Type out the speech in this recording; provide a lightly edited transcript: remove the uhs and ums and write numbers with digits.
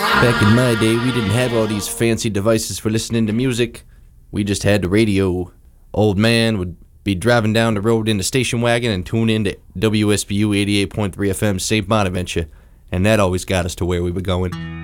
Back in my day, we didn't have all these fancy devices for listening to music. We just had the radio. Old man would be driving down the road in the station wagon and tune in to WSBU 88.3 FM St. Bonaventure, and that always got us to where we were going.